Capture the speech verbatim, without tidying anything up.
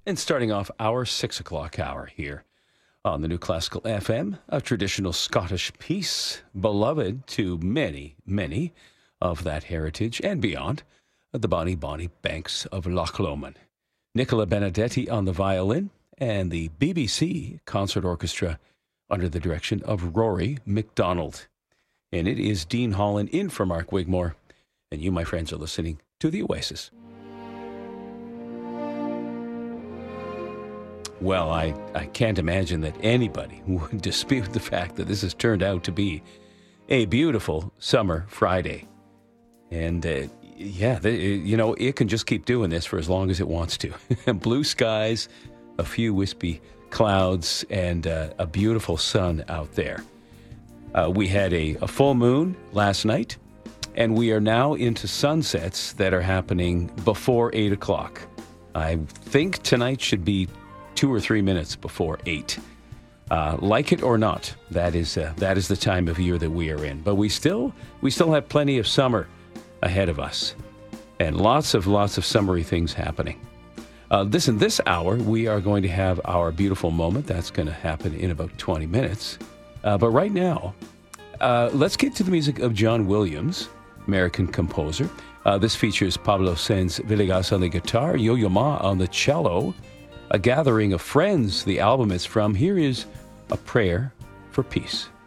And starting off our six o'clock hour here on the New Classical F M, a traditional Scottish piece, beloved to many, many of that heritage and beyond, the bonny, bonny banks of Loch Lomond. Nicola Benedetti on the violin and the B B C Concert Orchestra under the direction of Rory MacDonald. And it is Dean Holland in for Mark Wigmore, and you, my friends, are listening to The Oasis. Well, I, I can't imagine that anybody would dispute the fact that this has turned out to be a beautiful summer Friday. And, uh, yeah, the, you know, it can just keep doing this for as long as it wants to. Blue skies, a few wispy clouds, and uh, a beautiful sun out there. Uh, we had a, a full moon last night, and we are now into sunsets that are happening before eight o'clock. I think tonight should be two or three minutes before eight. Uh, like it or not, that is uh, that is the time of year that we are in. But we still we still have plenty of summer ahead of us, and lots of lots of summery things happening. Uh, this in this hour, we are going to have our beautiful moment. That's going to happen in about twenty minutes. Uh, but right now, uh, let's get to the music of John Williams, American composer. Uh, this features Pablo Sáenz Villegas on the guitar, Yo-Yo Ma on the cello. A Gathering of Friends, the album is from. Here is A Prayer for Peace.